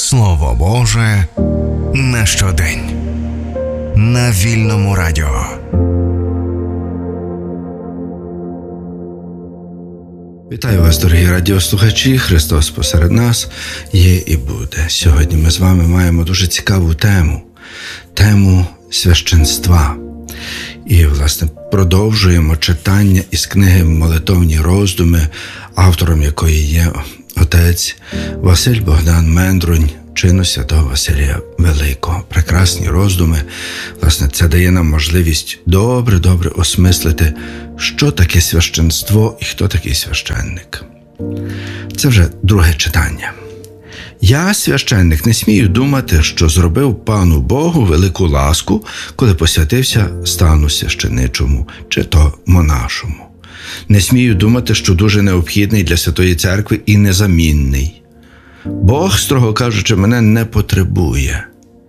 Слово Боже на щодень. На Вільному радіо. Вітаю вас, дорогі радіослухачі. Христос посеред нас є і буде. Сьогодні ми з вами маємо дуже цікаву тему священства. І, власне, продовжуємо читання із книги «Молитовні роздуми», автором якої є отець Василь Богдан Мендрунь, чину святого Василія Великого. Прекрасні роздуми. Власне, це дає нам можливість добре осмислити, що таке священство і хто такий священник. Це вже друге читання. Я, священник, не смію думати, що зробив пану Богу велику ласку, коли посвятився стану священичому, чи то монашому. Не смію думати, що дуже необхідний для Святої Церкви і незамінний. Бог, строго кажучи, мене не потребує.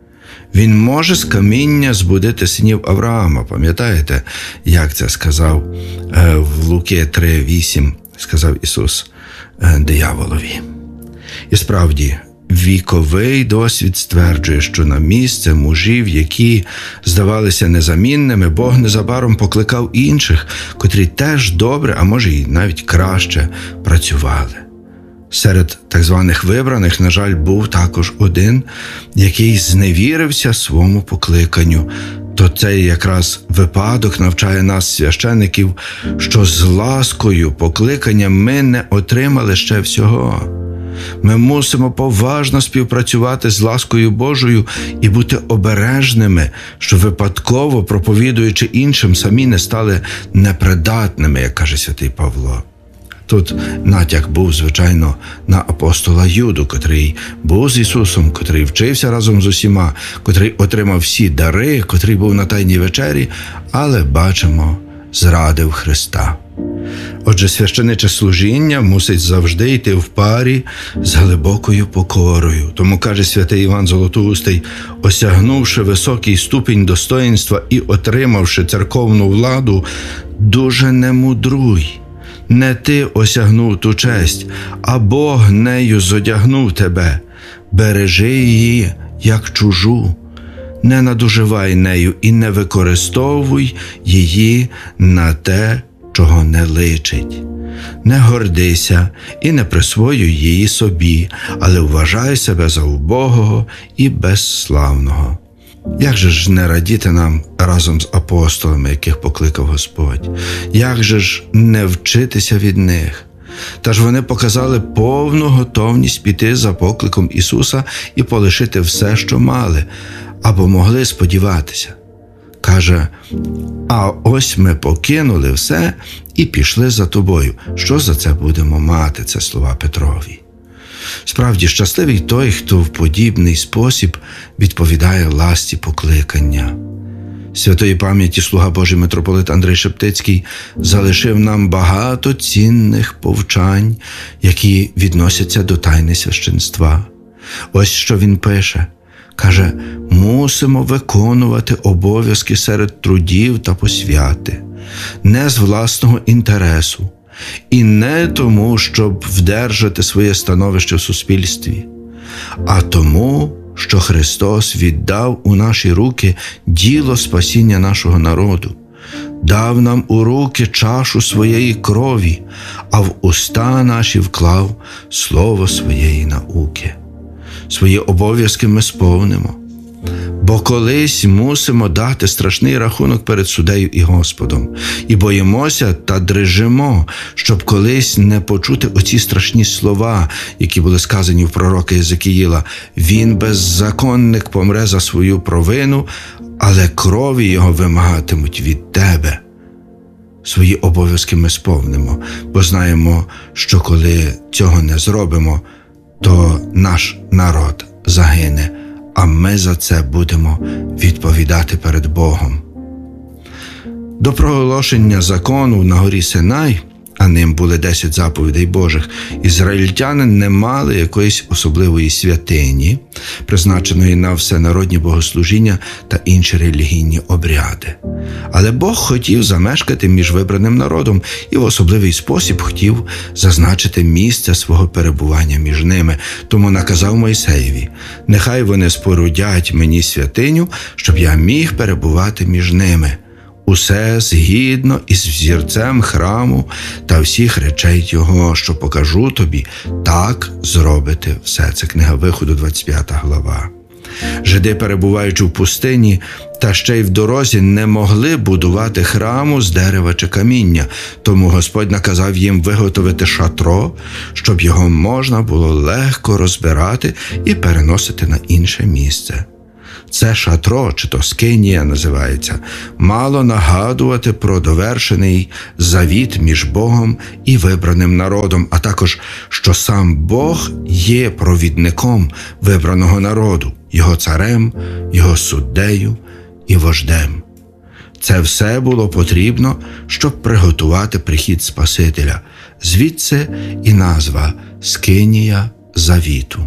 Він може з каміння збудити синів Авраама. Пам'ятаєте, як це сказав в Луки 3:8, сказав Ісус дияволові. І справді, віковий досвід стверджує, що на місце мужів, які здавалися незамінними, Бог незабаром покликав інших, котрі теж добре, а може й навіть краще працювали. Серед так званих вибраних, на жаль, був також один, який зневірився своєму покликанню. То цей якраз випадок навчає нас, священиків, що з ласкою покликання ми не отримали ще всього. Ми мусимо поважно співпрацювати з ласкою Божою і бути обережними, що випадково, проповідуючи іншим, самі не стали непридатними, як каже святий Павло. Тут натяк був, звичайно, на апостола Юду, котрий був з Ісусом, котрий вчився разом з усіма, котрий отримав всі дари, котрий був на Тайній вечері, але, бачимо, зрадив Христа. Отже, священиче служіння мусить завжди йти в парі з глибокою покорою. Тому, каже святий Іван Золотоустий, осягнувши високий ступінь достоїнства і отримавши церковну владу, дуже не мудруй. Не ти осягнув ту честь, а Бог нею зодягнув тебе. Бережи її, як чужу. Не надуживай нею і не використовуй її на те, чого не личить. Не гордися і не присвоюй її собі, але вважай себе за убогого і безславного. Як же ж не радіти нам разом з апостолами, яких покликав Господь? Як же ж не вчитися від них? Та ж вони показали повну готовність піти за покликом Ісуса і полишити все, що мали, або могли сподіватися. Каже, а ось ми покинули все і пішли за тобою. Що за це будемо мати? Це слова Петрові. Справді, щасливий той, хто в подібний спосіб відповідає ласці покликання. Святої пам'яті слуга Божий митрополит Андрей Шептицький залишив нам багато цінних повчань, які відносяться до тайни священства. Ось що він пише. Каже, мусимо виконувати обов'язки серед трудів та посвяти, не з власного інтересу, і не тому, щоб вдержати своє становище в суспільстві, а тому, що Христос віддав у наші руки діло спасіння нашого народу, дав нам у руки чашу своєї крові, а в уста наші вклав слово своєї науки. Свої обов'язки ми сповнимо, бо колись мусимо дати страшний рахунок перед суддею і Господом. І боїмося та дрижимо, щоб колись не почути оці страшні слова, які були сказані в пророка Єзекіїла. Він, беззаконник, помре за свою провину, але крові його вимагатимуть від тебе. Свої обов'язки ми сповнимо, бо знаємо, що коли цього не зробимо, то наш народ загине, а ми за це будемо відповідати перед Богом. До проголошення закону на горі Синай а ним були 10 заповідей Божих, ізраїльтяни не мали якоїсь особливої святині, призначеної на всенародні богослужіння та інші релігійні обряди. Але Бог хотів замешкати між вибраним народом і в особливий спосіб хотів зазначити місце свого перебування між ними. Тому наказав Мойсеєві: «Нехай вони спорудять мені святиню, щоб я міг перебувати між ними. Усе згідно із взірцем храму та всіх речей його, що покажу тобі, так зробити все». Це книга Виходу, 25 глава. Жиди, перебуваючи в пустині, та ще й в дорозі, не могли будувати храму з дерева чи каміння, тому Господь наказав їм виготовити шатро, щоб його можна було легко розбирати і переносити на інше місце. Це шатро, чи то скинія називається, мало нагадувати про довершений завіт між Богом і вибраним народом, а також, що сам Бог є провідником вибраного народу, його царем, його суддею і вождем. Це все було потрібно, щоб приготувати прихід Спасителя. Звідси і назва «Скинія завіту».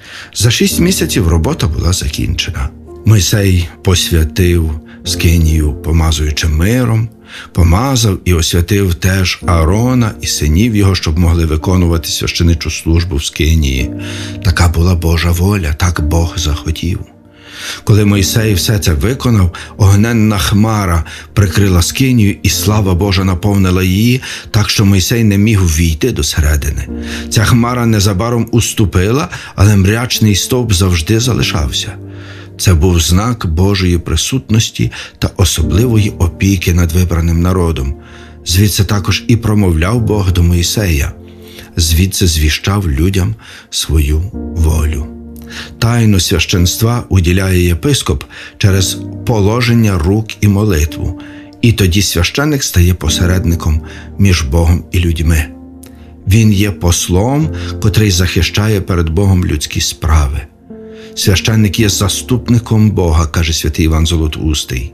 За 6 місяців робота була закінчена. Мойсей посвятив скинію, помазуючи миром, помазав і освятив теж Аарона і синів його, щоб могли виконувати священичу службу в скинії. Така була Божа воля, так Бог захотів. Коли Мойсей все це виконав, огненна хмара прикрила скинію, і слава Божа наповнила її, так що Мойсей не міг ввійти до середини. Ця хмара незабаром уступила, але мрячний стовп завжди залишався. Це був знак Божої присутності та особливої опіки над вибраним народом. Звідси також і промовляв Бог до Мойсея. Звідси звіщав людям свою волю. Тайну священства уділяє єпископ через положення рук і молитву, і тоді священник стає посередником між Богом і людьми. Він є послом, котрий захищає перед Богом людські справи. Священник є заступником Бога, каже святий Іван Золотоустий.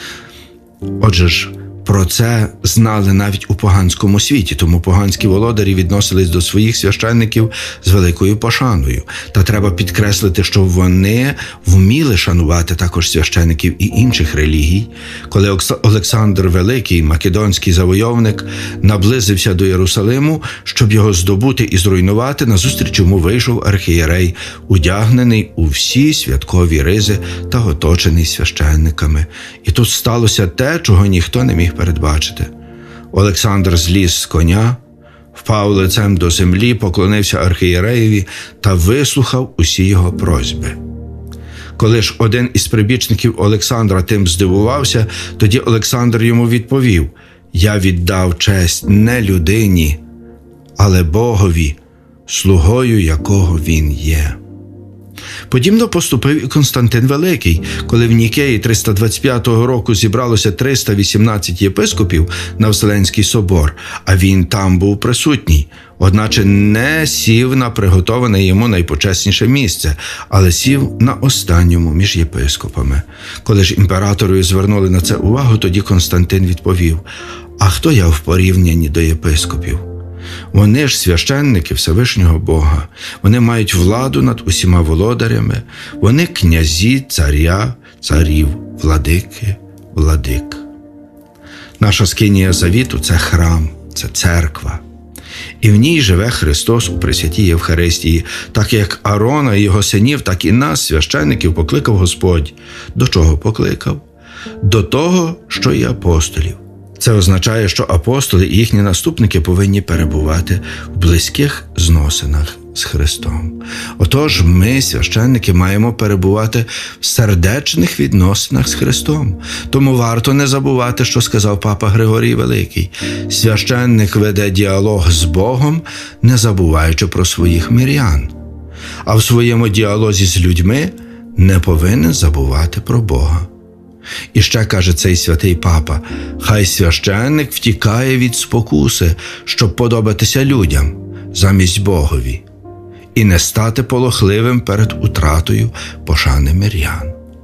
Отже ж, про це знали навіть у поганському світі, тому поганські володарі відносились до своїх священників з великою пошаною. Та треба підкреслити, що вони вміли шанувати також священиків і інших релігій. Коли Олександр Великий, македонський завойовник, наблизився до Єрусалиму, щоб його здобути і зруйнувати, назустріч йому вийшов архієрей, одягнений у всі святкові ризи та оточений священниками. І тут сталося те, чого ніхто не міг передбачити. Олександр зліз з коня, впав лицем до землі, поклонився архієреєві та вислухав усі його просьби. Коли ж один із прибічників Олександра тим здивувався, тоді Олександр йому відповів: «Я віддав честь не людині, але Богові, слугою якого він є». Подібно поступив і Константин Великий, коли в Нікеї 325 року зібралося 318 єпископів на Вселенський собор, а він там був присутній, одначе не сів на приготоване йому найпочесніше місце, але сів на останньому між єпископами. Коли ж імператорові звернули на це увагу, тоді Константин відповів: «А хто я в порівнянні до єпископів? Вони ж священники Всевишнього Бога, вони мають владу над усіма володарями, вони князі, царя, царів, владики, владик». Наша скинія завіту – це храм, це церква. І в ній живе Христос у Пресвятій Євхаристії. Так як Аарона і його синів, так і нас, священників, покликав Господь. До чого покликав? До того, що і апостолів. Це означає, що апостоли і їхні наступники повинні перебувати в близьких зносинах з Христом. Отож, ми, священники, маємо перебувати в сердечних відносинах з Христом. Тому варто не забувати, що сказав папа Григорій Великий. Священник веде діалог з Богом, не забуваючи про своїх мирян. А в своєму діалозі з людьми не повинен забувати про Бога. І ще каже цей святий папа: «Хай священник втікає від спокуси, щоб подобатися людям, замість Богові, і не стати полохливим перед утратою пошани мирян».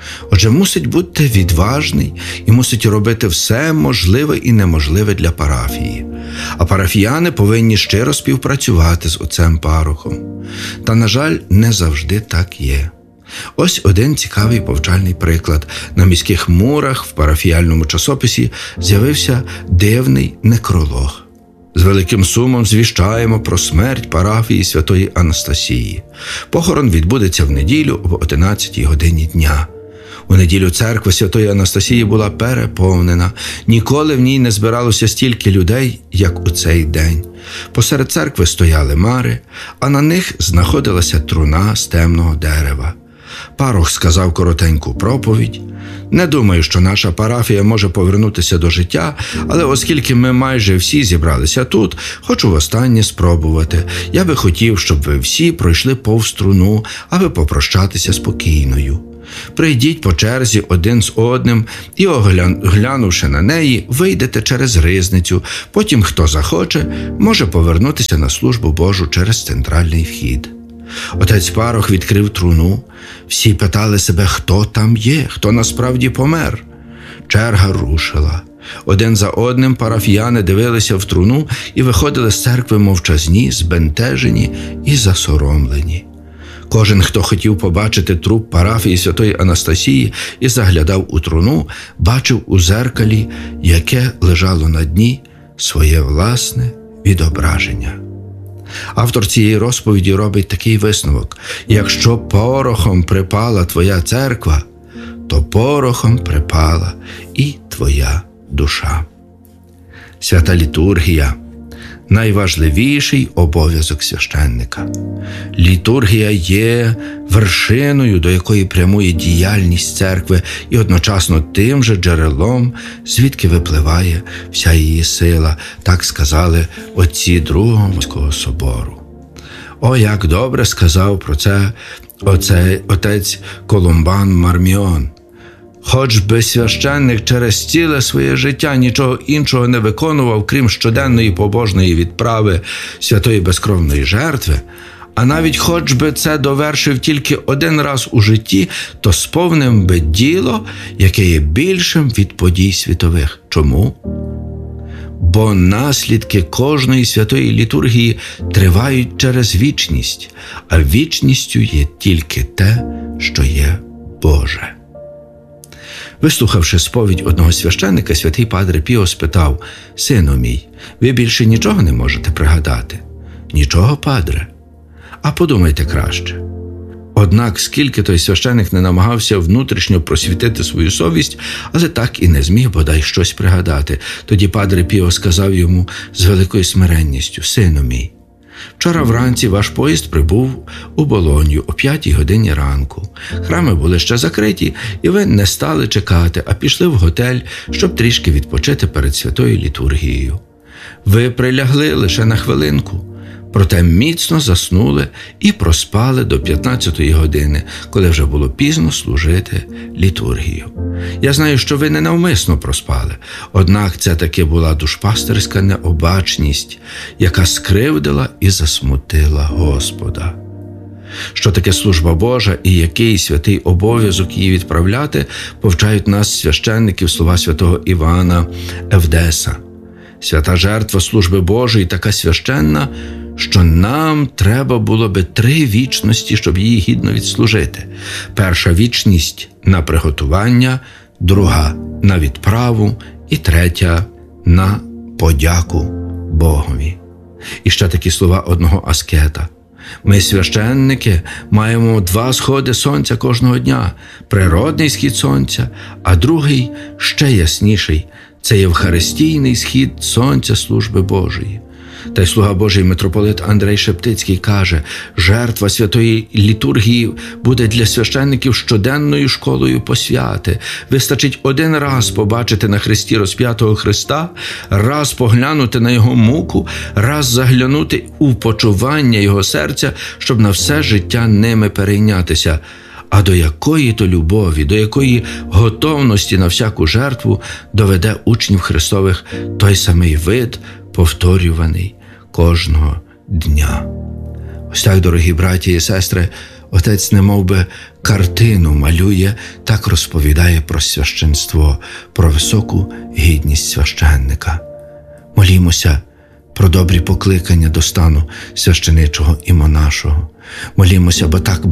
Отже, мусить бути відважний і мусить робити все можливе і неможливе для парафії. А парафіяни повинні щиро співпрацювати з отцем-парохом. Та, на жаль, не завжди так є. Ось один цікавий повчальний приклад. На міських мурах в парафіяльному часописі з'явився дивний некролог. З великим сумом звіщаємо про смерть парафії Святої Анастасії. Похорон відбудеться в неділю об 11 годині дня. У неділю церква Святої Анастасії була переповнена. Ніколи в ній не збиралося стільки людей, як у цей день. Посеред церкви стояли мари, а на них знаходилася труна з темного дерева. Парох сказав коротеньку проповідь. Не думаю, що наша парафія може повернутися до життя, але оскільки ми майже всі зібралися тут, хочу востаннє спробувати. Я би хотів, щоб ви всі пройшли повз труну, аби попрощатися спокійною. Прийдіть по черзі один з одним і, оглянувши на неї, вийдете через ризницю. Потім, хто захоче, може повернутися на службу Божу через центральний вхід. Отець Парох відкрив труну. Всі питали себе, хто там є, хто насправді помер. Черга рушила. Один за одним парафіяни дивилися в труну і виходили з церкви мовчазні, збентежені і засоромлені. Кожен, хто хотів побачити труп парафії Святої Анастасії і заглядав у труну, бачив у зеркалі, яке лежало на дні, своє власне відображення. Автор цієї розповіді робить такий висновок: якщо порохом припала твоя церква, то порохом припала і твоя душа. Свята літургія – найважливіший обов'язок священника. Літургія є вершиною, до якої прямує діяльність церкви, і одночасно тим же джерелом, звідки випливає вся її сила, так сказали отці Другого Московського собору. О, як добре сказав про це отець Колумбан Марміон. Хоч би священник через ціле своє життя нічого іншого не виконував, крім щоденної побожної відправи святої безкровної жертви, а навіть хоч би це довершив тільки один раз у житті, то сповнив би діло, яке є більшим від подій світових. Чому? Бо наслідки кожної святої літургії тривають через вічність, а вічністю є тільки те, що є Боже. Вислухавши сповідь одного священника, святий Падре Піо спитав: «Сину мій, ви більше нічого не можете пригадати?» «Нічого, падре». «А подумайте краще». Однак, скільки той священик не намагався внутрішньо просвітити свою совість, але так і не зміг бодай щось пригадати. Тоді Падре Піо сказав йому з великою смиренністю: «Сину мій, вчора вранці ваш поїзд прибув у Болонью о 5 годині ранку. Храми були ще закриті, і ви не стали чекати, а пішли в готель, щоб трішки відпочити перед святою літургією. Ви прилягли лише на хвилинку, проте міцно заснули і проспали до 15-ї години, коли вже було пізно служити літургію. Я знаю, що ви не навмисно проспали, однак це таки була душпастерська необачність, яка скривдила і засмутила Господа». Що таке служба Божа і який святий обов'язок її відправляти, повчають нас священників слова святого Івана Евдеса. Свята жертва служби Божої така священна, що нам треба було би 3 вічності, щоб її гідно відслужити. Перша вічність – на приготування, друга – на відправу і третя – на подяку Богові. І ще такі слова одного аскета. Ми, священники, маємо 2 сходи сонця кожного дня. Природний схід сонця, а другий, ще ясніший – це євхаристійний схід сонця служби Божої. Та й слуга Божий митрополит Андрей Шептицький каже: жертва святої літургії буде для священників щоденною школою посвяти. Вистачить один раз побачити на хресті розп'ятого Христа, раз поглянути на Його муку, раз заглянути у почування Його серця, щоб на все життя ними перейнятися. А до якої то любові, до якої готовності на всяку жертву доведе учнів Христових той самий вид, повторюваний кожного дня. Ось так, дорогі браті і сестри, Отець немов би картину малює, так розповідає про священство, про високу гідність священника. Молімося про добрі покликання до стану священичого і монашого. Молімося, бо так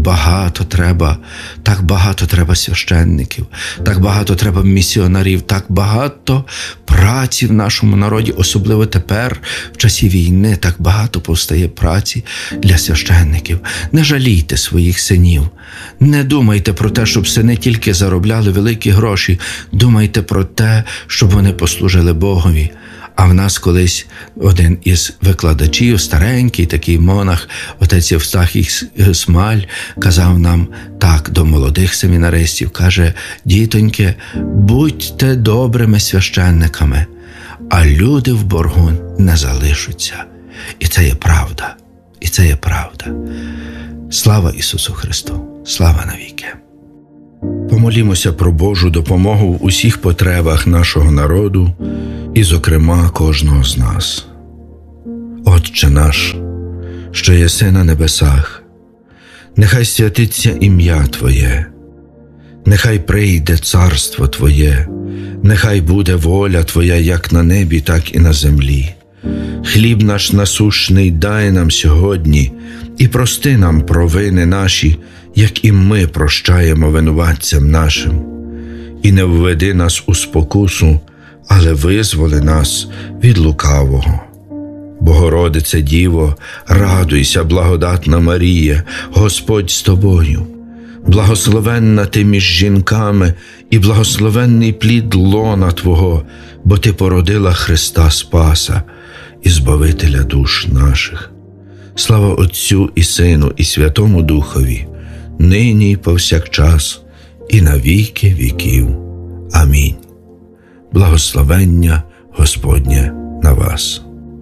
багато треба священників, так багато треба місіонерів, так багато праці в нашому народі, особливо тепер, в часі війни, так багато повстає праці для священників. Не жалійте своїх синів, не думайте про те, щоб сини тільки заробляли великі гроші, думайте про те, щоб вони послужили Богові. А в нас колись один із викладачів, старенький такий монах, отець Євстахій Смаль, казав нам так до молодих семінаристів, каже: дітоньки, будьте добрими священниками, а люди в боргу не залишаться. І це є правда, і це є правда. Слава Ісусу Христу, слава навіки. Помолімося про Божу допомогу в усіх потребах нашого народу і, зокрема, кожного з нас. Отче наш, що єси на небесах, нехай святиться ім'я Твоє, нехай прийде царство Твоє, нехай буде воля Твоя як на небі, так і на землі. Хліб наш насущний дай нам сьогодні, і прости нам провини наші, як і ми прощаємо винуватцям нашим. І не введи нас у спокусу, але визволи нас від лукавого. Богородице Діво, радуйся, благодатна Марія, Господь з тобою. Благословенна ти між жінками, і благословенний плід лона Твого, бо ти породила Христа Спаса і Збавителя душ наших. Слава Отцю і Сину, і Святому Духові, нині і повсякчас, і на віки віків. Амінь. Благословення Господнє на вас.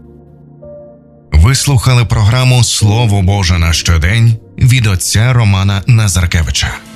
Ви слухали програму «Слово Боже на щодень» від отця Романа Назаркевича.